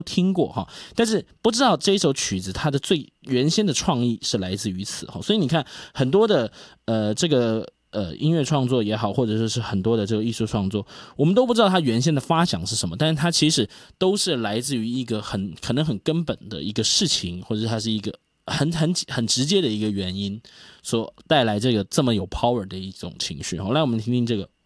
听过哈，但是不知道这一首曲子它的最原先的创意是来自于此哈，所以你看很多的这个音乐创作也好，或者说是很多的这个艺术创作，我们都不知道它原先的发想是什么，但是它其实都是来自于一个可能很根本的一个事情，或者它是一个很直接的一个原因所带来这么有 power 的一种情绪。好，来我们听听这个